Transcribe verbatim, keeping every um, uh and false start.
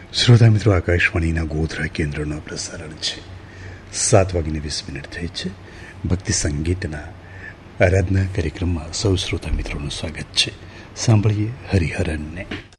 શ્રોતા મિત્રો, આકાશવાણીના ગોધરા કેન્દ્રનું પ્રસારણ છે. સાત વાગીને વીસ મિનિટ થઈ છે. ભક્તિ સંગીતના આરાધના કાર્યક્રમમાં સૌ શ્રોતા મિત્રોનું સ્વાગત છે. સાંભળીએ હરિહરનને.